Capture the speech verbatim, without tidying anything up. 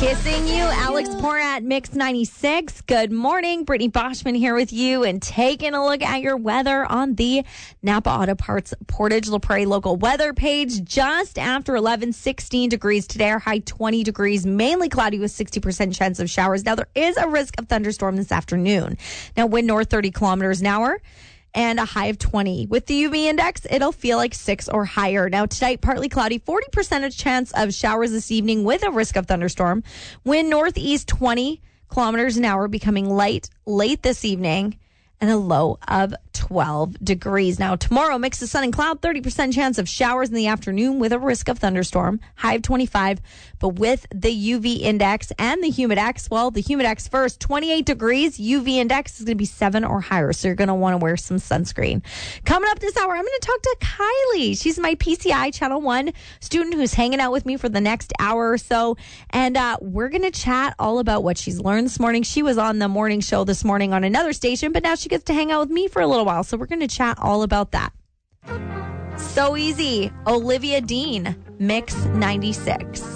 Kissing you, Alex Porat, Mix ninety-six. Good morning. Brittany Boschman here with you and taking a look at your weather on the Napa Auto Parts Portage La Prairie local weather page. Just after eleven, sixteen degrees today. Our high twenty degrees, mainly cloudy with sixty percent chance of showers. Now, there is a risk of thunderstorm this afternoon. Now, wind north thirty kilometers an hour. And a high of twenty. With the U V index, it'll feel like six or higher. Now, tonight, partly cloudy, forty percent chance of showers this evening with a risk of thunderstorm. Wind northeast twenty kilometers an hour, becoming light late this evening, and a low of twelve degrees. Now, tomorrow, mix of sun and cloud, thirty percent chance of showers in the afternoon with a risk of thunderstorm, high of twenty-five. But with the U V index and the humidex, well, the humidex first, twenty-eight degrees. U V index is going to be seven or higher, so you're going to want to wear some sunscreen. Coming up this hour, I'm going to talk to Kylie. She's my P C I Channel one student who's hanging out with me for the next hour or so, and uh, we're going to chat all about what she's learned this morning. She was on the morning show this morning on another station, but now she gets to hang out with me for a little while, so we're going to chat all about that. So easy. Olivia Dean, Mix ninety-six.